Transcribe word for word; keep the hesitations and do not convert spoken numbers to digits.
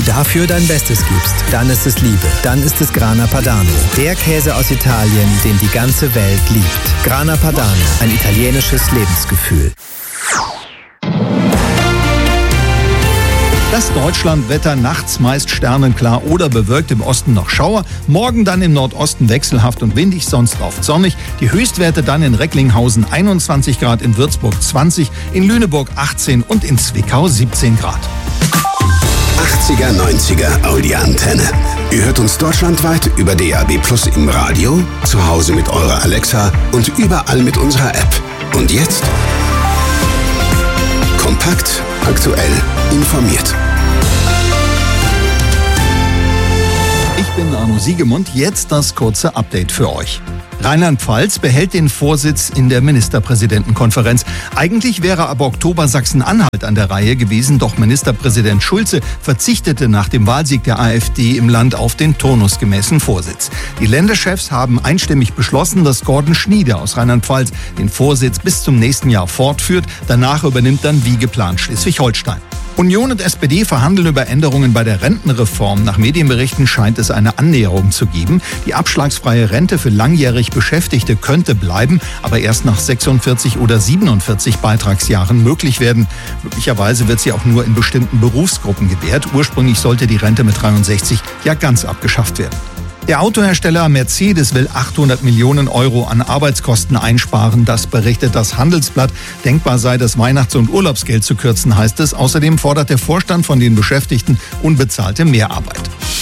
dafür dein Bestes gibst, dann ist es Liebe. Dann ist es Grana Padano. Der Käse aus Italien, den die ganze Welt liebt. Grana Padano, ein italienisches Lebensgefühl. Das Deutschlandwetter: nachts meist sternenklar oder bewölkt, im Osten noch Schauer. Morgen dann im Nordosten wechselhaft und windig, sonst oft sonnig. Die Höchstwerte dann in Recklinghausen einundzwanzig Grad, in Würzburg zwanzig, in Lüneburg achtzehn und in Zwickau siebzehn Grad. achtziger, neunziger Audi-Antenne. Ihr hört uns deutschlandweit über D A B Plus im Radio, zu Hause mit eurer Alexa und überall mit unserer App. Und jetzt kompakt, aktuell, informiert. Ich bin Arno Siegemund, jetzt das kurze Update für euch. Rheinland-Pfalz behält den Vorsitz in der Ministerpräsidentenkonferenz. Eigentlich wäre ab Oktober Sachsen-Anhalt an der Reihe gewesen, doch Ministerpräsident Schulze verzichtete nach dem Wahlsieg der AfD im Land auf den turnusgemäßen Vorsitz. Die Länderchefs haben einstimmig beschlossen, dass Gordon Schniede aus Rheinland-Pfalz den Vorsitz bis zum nächsten Jahr fortführt. Danach übernimmt dann wie geplant Schleswig-Holstein. Union und S P D verhandeln über Änderungen bei der Rentenreform. Nach Medienberichten scheint es eine Annäherung zu geben. Die abschlagsfreie Rente für langjährig Beschäftigte könnte bleiben, aber erst nach sechsundvierzig oder siebenundvierzig Beitragsjahren möglich werden. Möglicherweise wird sie auch nur in bestimmten Berufsgruppen gewährt. Ursprünglich sollte die Rente mit dreiundsechzig ja ganz abgeschafft werden. Der Autohersteller Mercedes will achthundert Millionen Euro an Arbeitskosten einsparen. Das berichtet das Handelsblatt. Denkbar sei, das Weihnachts- und Urlaubsgeld zu kürzen, heißt es. Außerdem fordert der Vorstand von den Beschäftigten unbezahlte Mehrarbeit.